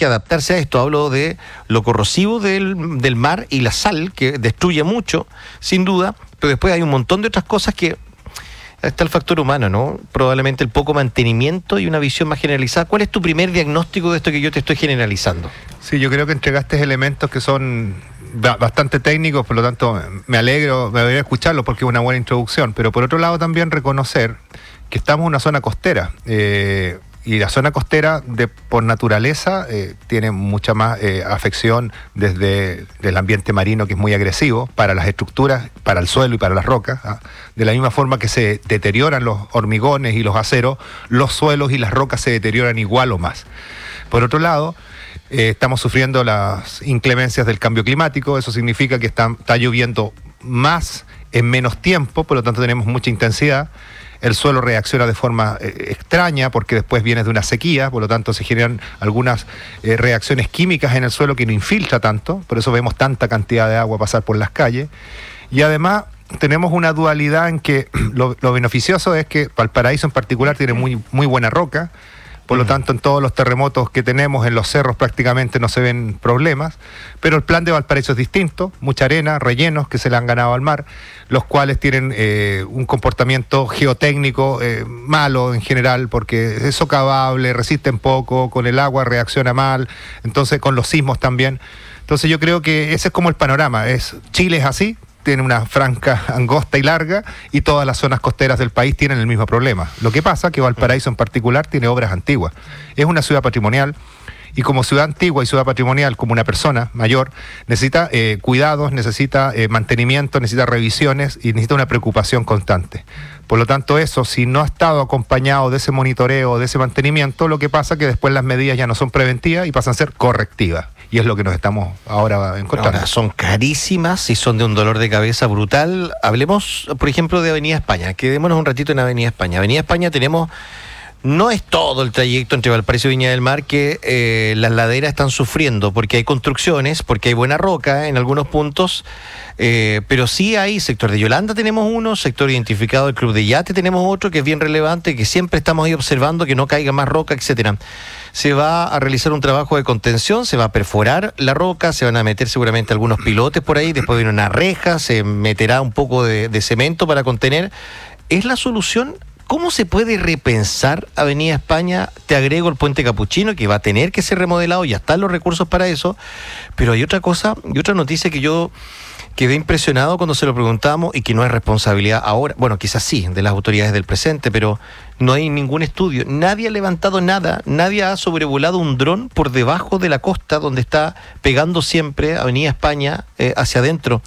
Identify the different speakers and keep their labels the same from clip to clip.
Speaker 1: que adaptarse a esto. Hablo de lo corrosivo del mar y la sal, que destruye mucho, sin duda, pero después hay un montón de otras cosas que... Está el factor humano, ¿no? Probablemente el poco mantenimiento y una visión más generalizada. ¿Cuál es tu primer diagnóstico de esto que yo te estoy generalizando?
Speaker 2: Sí, yo creo que entregaste elementos que son bastante técnicos, por lo tanto me alegro, me debería escucharlo porque es una buena introducción, pero por otro lado también reconocer que estamos en una zona costera, y la zona costera por naturaleza tiene mucha más afección desde el ambiente marino, que es muy agresivo para las estructuras, para el suelo y para las rocas, ¿ah? De la misma forma que se deterioran los hormigones y los aceros, los suelos y las rocas se deterioran igual o más. Por otro lado, estamos sufriendo las inclemencias del cambio climático. Eso significa que está lloviendo más en menos tiempo, por lo tanto tenemos mucha intensidad. El suelo reacciona de forma extraña porque después viene de una sequía, por lo tanto se generan algunas reacciones químicas en el suelo que no infiltra tanto, por eso vemos tanta cantidad de agua pasar por las calles. Y además tenemos una dualidad en que lo beneficioso es que Valparaíso en particular tiene muy buena roca. Por lo tanto, en todos los terremotos que tenemos en los cerros prácticamente no se ven problemas, pero el plan de Valparaíso es distinto, mucha arena, rellenos que se le han ganado al mar, los cuales tienen un comportamiento geotécnico malo en general, porque es socavable, resisten poco, con el agua reacciona mal, entonces con los sismos también. Entonces yo creo que ese es como el panorama, Chile es así, tiene una franja angosta y larga, y todas las zonas costeras del país tienen el mismo problema. Lo que pasa es que Valparaíso en particular tiene obras antiguas. Es una ciudad patrimonial, y como ciudad antigua y ciudad patrimonial, como una persona mayor, necesita cuidados, necesita mantenimiento, necesita revisiones y necesita una preocupación constante. Por lo tanto, eso, si no ha estado acompañado de ese monitoreo, de ese mantenimiento, lo que pasa es que después las medidas ya no son preventivas y pasan a ser correctivas. Y es lo que nos estamos ahora encontrando.
Speaker 1: Ahora, son carísimas y son de un dolor de cabeza brutal. Hablemos, por ejemplo, de Avenida España. Quedémonos un ratito en Avenida España. Avenida España tenemos... No es todo el trayecto entre Valparaíso y Viña del Mar que las laderas están sufriendo, porque hay construcciones, porque hay buena roca en algunos puntos, pero sí hay sector de Yolanda tenemos uno, sector identificado del Club de Yate tenemos otro que es bien relevante, que siempre estamos ahí observando que no caiga más roca, etcétera. Se va a realizar un trabajo de contención, se va a perforar la roca, se van a meter seguramente algunos pilotes por ahí, después viene una reja, se meterá un poco de cemento para contener. ¿Es la solución? ¿Cómo se puede repensar Avenida España? Te agrego el Puente Capuchino, que va a tener que ser remodelado, ya están los recursos para eso, pero hay otra cosa y otra noticia que yo quedé impresionado cuando se lo preguntamos y que no es responsabilidad ahora, bueno, quizás sí, de las autoridades del presente, pero no hay ningún estudio, nadie ha levantado nada, nadie ha sobrevolado un dron por debajo de la costa donde está pegando siempre Avenida España hacia adentro.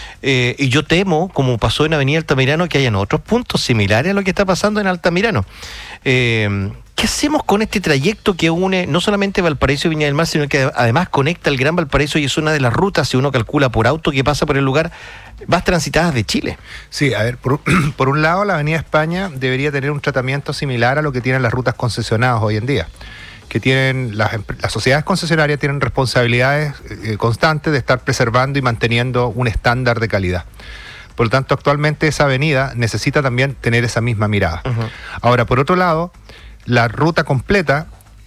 Speaker 1: Y yo temo, como pasó en Avenida Altamirano, que hayan otros puntos similares a lo que está pasando en Altamirano. ¿Qué hacemos con este trayecto que une no solamente Valparaíso y Viña del Mar, sino que además conecta el Gran Valparaíso y es una de las rutas, si uno calcula por auto que pasa por el lugar, más transitadas de Chile?
Speaker 2: Sí, a ver, por un lado la Avenida España debería tener un tratamiento similar a lo que tienen las rutas concesionadas hoy en día, que tienen las sociedades concesionarias tienen responsabilidades constantes de estar preservando y manteniendo un estándar de calidad. Por lo tanto, actualmente esa avenida necesita también tener esa misma mirada. Uh-huh. Ahora, por otro lado, la ruta completa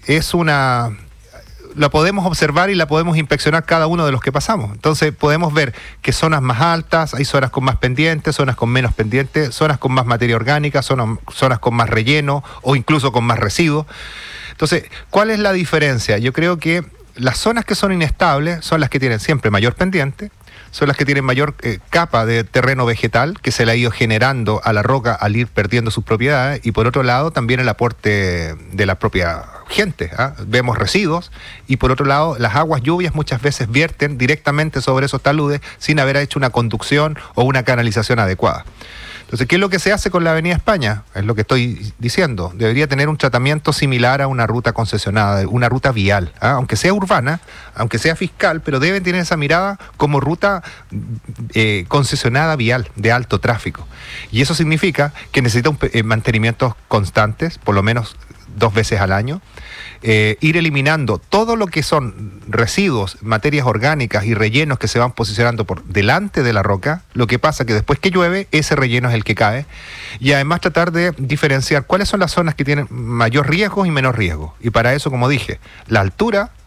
Speaker 2: la podemos observar y la podemos inspeccionar cada uno de los que pasamos. Entonces podemos ver que zonas más altas, hay zonas con más pendientes, zonas con menos pendientes, zonas con más materia orgánica, zonas con más relleno o incluso con más residuos. Entonces, ¿cuál es la diferencia? Yo creo que las zonas que son inestables son las que tienen siempre mayor pendiente, son las que tienen mayor capa de terreno vegetal que se le ha ido generando a la roca al ir perdiendo sus propiedades, y por otro lado también el aporte de la propia gente, ¿ah? Vemos residuos, y por otro lado las aguas lluvias muchas veces vierten directamente sobre esos taludes sin haber hecho una conducción o una canalización adecuada. Entonces, ¿qué es lo que se hace con la Avenida España? Es lo que estoy diciendo. Debería tener un tratamiento similar a una ruta concesionada, una ruta vial, ¿ah? Aunque sea urbana, aunque sea fiscal, pero deben tener esa mirada como ruta concesionada vial de alto tráfico. Y eso significa que necesita mantenimientos constantes, por lo menos 2 veces al año, ir eliminando todo lo que son residuos, materias orgánicas y rellenos que se van posicionando por delante de la roca. Lo que pasa que después que llueve, ese relleno es el que cae, y además tratar de diferenciar cuáles son las zonas que tienen mayor riesgo y menor riesgo. Y para eso, como dije, la altura